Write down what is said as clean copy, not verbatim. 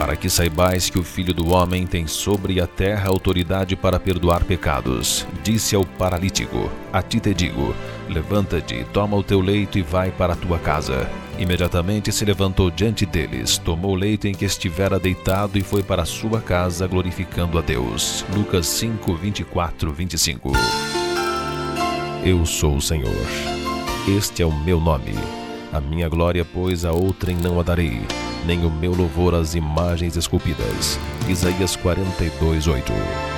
para que saibais que o Filho do Homem tem sobre a terra autoridade para perdoar pecados. Disse ao paralítico: a ti te digo, levanta-te, toma o teu leito e vai para a tua casa. Imediatamente se levantou diante deles, tomou o leito em que estivera deitado e foi para a sua casa, glorificando a Deus. Lucas 5, 24, 25. Eu sou o Senhor. Este é o meu nome. A minha glória, pois, a outrem não a darei, nem o meu louvor às imagens esculpidas. Isaías 42, 8.